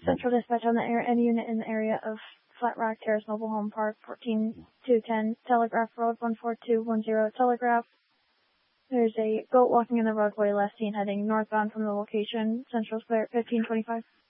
Central Dispatch on the air, any unit in the area of Flat Rock Terrace Mobile Home Park, 14210, Telegraph Road, 14210, Telegraph. There's a goat walking in the roadway, last seen heading northbound from the location, Central Square, 1525.